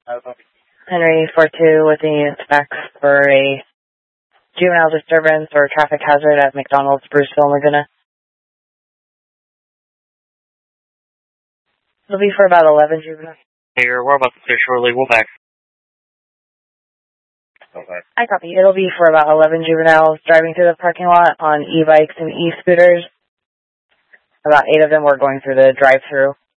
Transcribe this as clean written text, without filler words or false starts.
Henry 42 with the specs for a juvenile disturbance or traffic hazard at McDonald's, Bruceville, Laguna. It'll be for about 11 juveniles. Here, we're about to clear shortly. We'll back. Okay. I copy. It'll be for about 11 juveniles driving through the parking lot on e-bikes and e-scooters. About 8 of them were going through the drive-thru.